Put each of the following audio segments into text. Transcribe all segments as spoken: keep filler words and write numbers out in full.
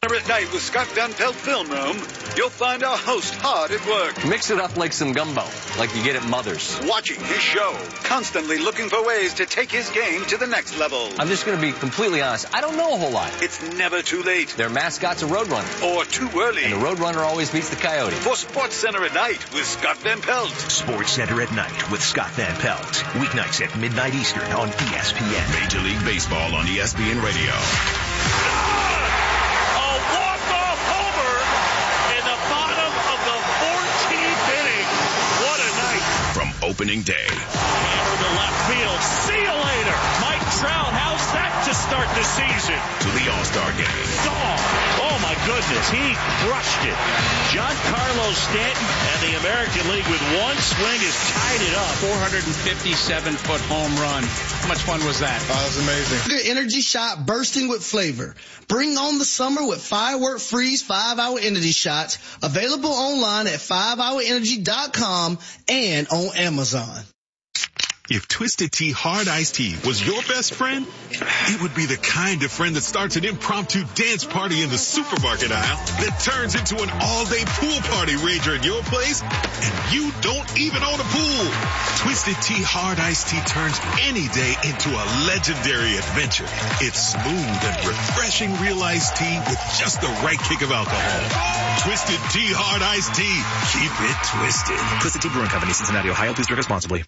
At night with Scott Van Pelt Film Room, you'll find our host hard at work. Mix it up like some gumbo, like you get at Mother's. Watching his show, constantly looking for ways to take his game to the next level. I'm just going to be completely honest. I don't know a whole lot. It's never too late. Their mascot's a Roadrunner. Or too early. And the Roadrunner always beats the Coyote. For Sports Center at Night with Scott Van Pelt. Sports Center at Night with Scott Van Pelt. Weeknights at midnight Eastern on E S P N. Major League Baseball on E S P N Radio. Opening day. Hammer to left field. See you later. Mike Trout, how's that to start the season? To the All-Star game. Gone. Oh, my goodness. He crushed it. Giancarlo Stanton and the American League with one swing has tied it up. four hundred fifty-seven foot home run. How much fun was that? Oh, that was amazing. The energy shot bursting with flavor. Bring on the summer with Firework Freeze five hour Energy Shots. Available online at five hour energy dot com and on Amazon. If Twisted Tea Hard Iced Tea was your best friend, it would be the kind of friend that starts an impromptu dance party in the supermarket aisle that turns into an all-day pool party rager at your place, and you don't even own a pool. Twisted Tea Hard Iced Tea turns any day into a legendary adventure. It's smooth and refreshing real iced tea with just the right kick of alcohol. Twisted Tea Hard Iced Tea. Keep it twisted. Twisted Tea Brewing Company, Cincinnati, Ohio. Please drink responsibly.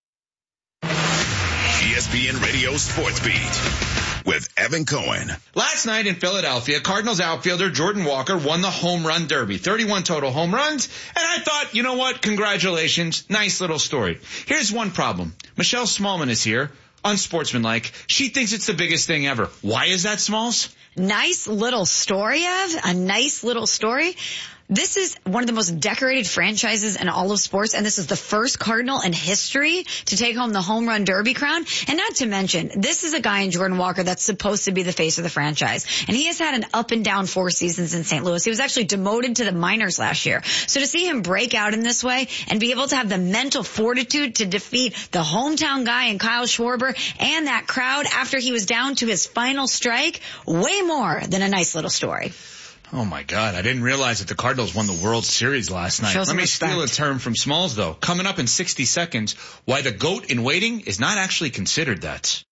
E S P N Radio Sports Beat with Evan Cohen. Last night in Philadelphia, Cardinals outfielder Jordan Walker won the home run derby. thirty-one total home runs. And I thought, you know what? Congratulations. Nice little story. Here's one problem. Michelle Smallman is here. Unsportsmanlike. She thinks it's the biggest thing ever. Why is that, Smalls? Nice little story, Ev. A nice little story. This is one of the most decorated franchises in all of sports, and this is the first Cardinal in history to take home the home run derby crown. And not to mention, this is a guy in Jordan Walker that's supposed to be the face of the franchise. And he has had an up and down four seasons in Saint Louis. He was actually demoted to the minors last year. So to see him break out in this way and be able to have the mental fortitude to defeat the hometown guy in Kyle Schwarber and that crowd after he was down to his final strike, way more than a nice little story. Oh, my God. I didn't realize that the Cardinals won the World Series last night. Show Let me respect. steal a term from Smalls, though. Coming up in sixty seconds, why the GOAT in waiting is not actually considered that.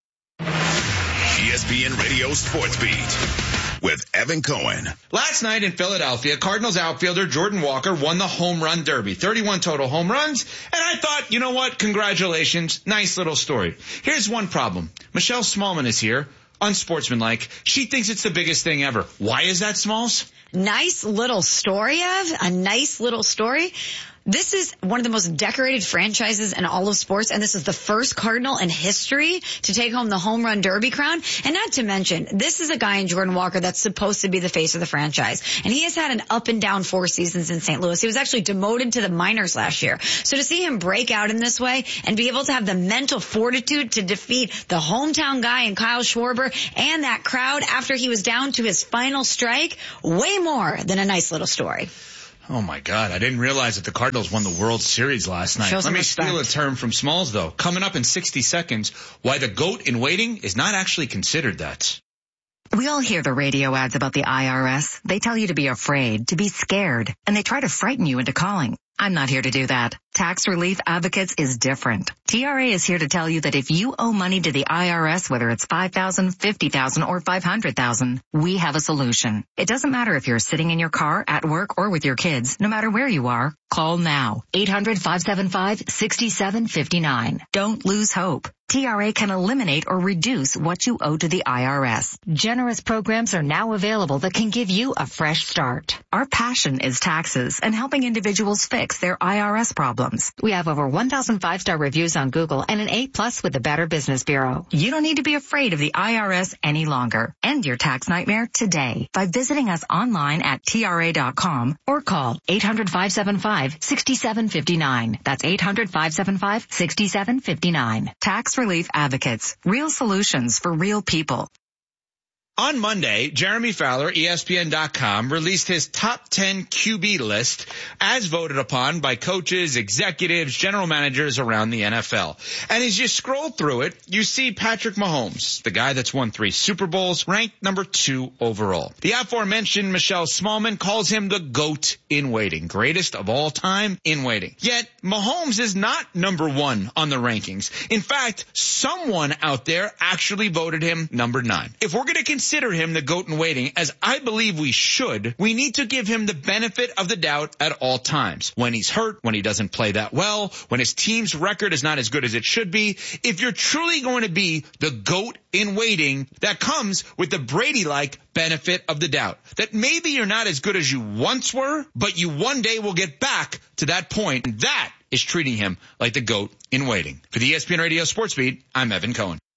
E S P N Radio Sports Beat with Evan Cohen. Last night in Philadelphia, Cardinals outfielder Jordan Walker won the home run derby. thirty-one total home runs. And I thought, you know what? Congratulations. Nice little story. Here's one problem. Michelle Smallman is here. Unsportsmanlike. She thinks it's the biggest thing ever. Why is that, Smalls? Nice little story, Ev. A nice little story. This is one of the most decorated franchises in all of sports, and this is the first Cardinal in history to take home the home run derby crown. And not to mention, this is a guy in Jordan Walker that's supposed to be the face of the franchise. And he has had an up and down four seasons in Saint Louis. He was actually demoted to the minors last year. So to see him break out in this way and be able to have the mental fortitude to defeat the hometown guy in Kyle Schwarber and that crowd after he was down to his final strike, way more than a nice little story. Oh, my God. I didn't realize that the Cardinals won the World Series last night. Show Let some me respect. steal a term from Smalls, though. Coming up in sixty seconds, why the GOAT in waiting is not actually considered that. We all hear the radio ads about the I R S. They tell you to be afraid, to be scared, and they try to frighten you into calling. I'm not here to do that. Tax Relief Advocates is different. T R A is here to tell you that if you owe money to the I R S, whether it's five thousand dollars, fifty thousand dollars, or five hundred thousand dollars, we have a solution. It doesn't matter if you're sitting in your car, at work, or with your kids. No matter where you are, call now. eight hundred, five seven five, six seven five nine. Don't lose hope. T R A can eliminate or reduce what you owe to the I R S. Generous programs are now available that can give you a fresh start. Our passion is taxes and helping individuals fix their I R S problems. We have over one thousand five-star reviews on Google and an A plus with the Better Business Bureau. You don't need to be afraid of the I R S any longer. End your tax nightmare today by visiting us online at T R A dot com or call eight hundred, five seven five, six seven five nine. That's eight hundred, five seven five, six seven five nine. Tax Relief Advocates. Real solutions for real people. On Monday, Jeremy Fowler, E S P N dot com, released his top ten Q B list as voted upon by coaches, executives, general managers around the N F L. And as you scroll through it, you see Patrick Mahomes, the guy that's won three Super Bowls, ranked number two overall. The aforementioned Michelle Smallman calls him the GOAT in waiting, greatest of all time in waiting. Yet, Mahomes is not number one on the rankings. In fact, someone out there actually voted him number nine. If we're going to consider Consider him the GOAT in waiting, as I believe we should, we need to give him the benefit of the doubt at all times. When he's hurt, when he doesn't play that well, when his team's record is not as good as it should be. If you're truly going to be the GOAT in waiting, that comes with the Brady-like benefit of the doubt. That maybe you're not as good as you once were, but you one day will get back to that point. And that is treating him like the GOAT in waiting. For the E S P N Radio Sports Beat, I'm Evan Cohen.